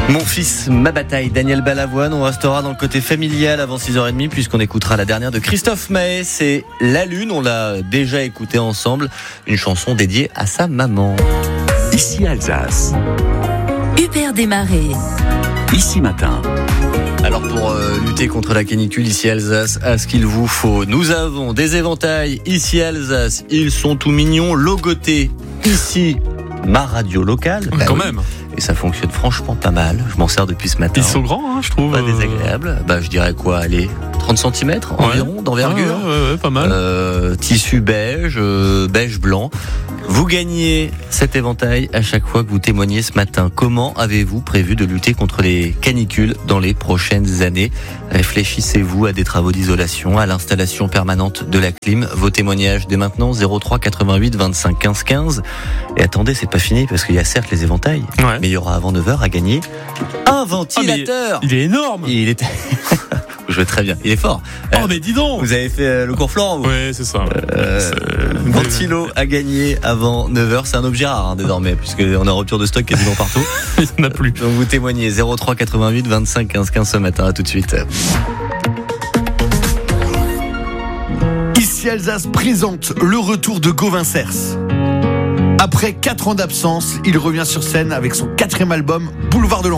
Mon fils, ma bataille, Daniel Balavoine. On restera dans le côté familial avant 6h30 puisqu'on écoutera la dernière de Christophe Maé. C'est La Lune, on l'a déjà écouté ensemble. Une chanson dédiée à sa maman. Ici Alsace. Hubert Desmarais. Ici Matin. Alors pour lutter contre la canicule ici Alsace, à ce qu'il vous faut, nous avons des éventails ici Alsace. Ils sont tout mignons, logotés ici. Ma radio locale. Quand même. Et ça fonctionne franchement pas mal. Je m'en sers depuis ce matin. Ils sont grands, je trouve. Pas désagréable. Je dirais quoi, allez, 30 cm environ d'envergure. Ouais, pas mal. Tissu beige, beige blanc. Vous gagnez cet éventail à chaque fois que vous témoignez ce matin. Comment avez-vous prévu de lutter contre les canicules dans les prochaines années ? Réfléchissez-vous à des travaux d'isolation, à l'installation permanente de la clim. Vos témoignages dès maintenant, 03 88 25 15 15. Et attendez, c'est pas fini parce qu'il y a certes les éventails, mais il y aura avant 9h à gagner un ventilateur. Il est énorme. Il était... Je jouez très bien. Il est fort. Oh, mais dis donc. Vous avez fait le cours Florent, vous ? Ouais, c'est ça. Ventilo à gagner avant 9h. C'est un objet rare, désormais, puisqu'on a rupture de stock quasiment partout. Il n'y en a plus. Donc vous témoignez 03 88 25 15 15 ce matin. À tout de suite. Ici Alsace présente le retour de Gauvin Cers. Après 4 ans d'absence, il revient sur scène avec son 4e album, Boulevard de l'Enfer.